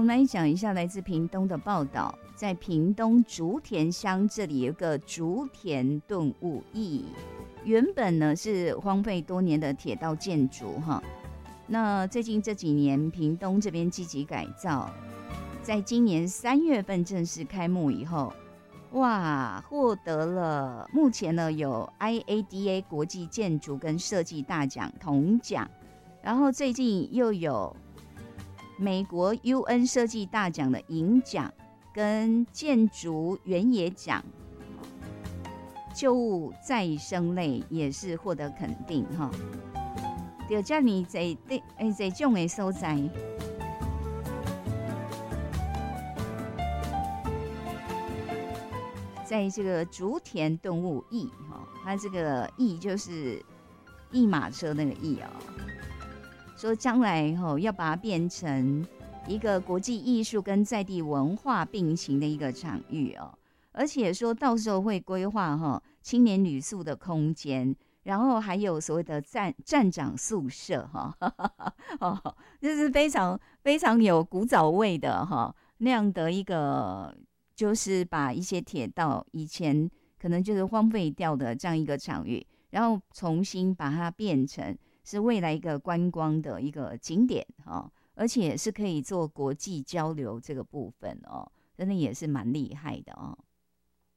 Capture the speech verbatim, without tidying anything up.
们来讲一下来自屏东的报道，在屏东竹田乡这里有个竹田顿悟驿，原本呢是荒废多年的铁道建筑哈。那最近这几年，屏东这边积极改造，在今年三月份正式开幕以后，哇，获得了目前呢有 I A D A 国际建筑跟设计大奖铜奖，然后最近又有美国 U N 设计大奖的银奖跟建筑原野奖，旧物再生类也是获得肯定哈。就这么多这种的所在，在这个竹田顿悟驿哈，它这个驿就是驿马车那个驿哦。说将来哈要把它变成一个国际艺术跟在地文化并行的一个场域哦，而且说到时候会规划哈青年旅宿的空间。然后还有所谓的站站长宿舍哈，哦，就是非常非常有古早味的哈那样的一个，就是把一些铁道以前可能就是荒废掉的这样一个场域，然后重新把它变成是未来一个观光的一个景点哈，而且是可以做国际交流这个部分哦，真的也是蛮厉害的哦。